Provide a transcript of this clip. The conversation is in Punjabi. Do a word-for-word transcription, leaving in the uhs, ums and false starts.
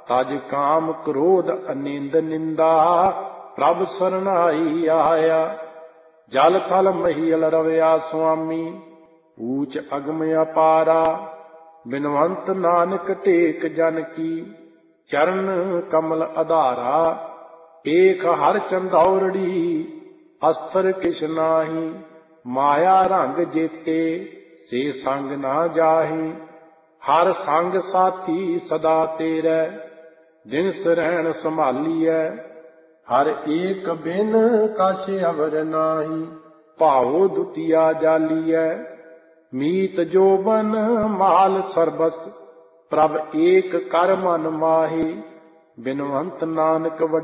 ਤਜ ਕਾਮ ਕ੍ਰੋਧ ਅਨਿੰਦ ਨਿੰਦਾ ਪ੍ਰਭ ਸਰਨਾਈ ਆਇਆ। ਜਲ ਥਲ ਮਹੀਲ ਰਵਿਆ ਸੁਆਮੀ ਊਚ ਅਗਮ ਅਪਾਰਾ। ਬਿਨਵੰਤ ਨਾਨਕ ਟੇਕ ਜਨ ਕੀ ਚਰਨ ਕਮਲ ਆਧਾਰਾ। ਏਕ ਹਰ ਚੰਦੌਰੜੀ ਅਸਥਰ ਕਿਛ ਨਾਹੀ। ਮਾਇਆ ਰੰਗ ਜੇਤੇ ਸੇ ਸੰਗ ਨਾ ਜਾਹੀ। ਹਰ ਸੰਗ ਸਾਥੀ ਸਦਾ ਤੇਰੇ ਦਿਨ ਸਰੈਣ ਸੰਭਾਲੀਐ। ਹਰ ਏਕ ਬਿਨ ਕਛ ਅਵਰ ਨਾਹੀ ਭਾਵੋ ਦੁਤੀਆ ਜਾਲੀਐ। ਮੀਤ ਜੋਬਨ ਮਾਲ ਸਰਬਸ ਪ੍ਰਭ ਏਕ ਕਰ ਮਨ ਮਾਹੀ। ਬਿਨਵੰਤ ਨਾਨਕ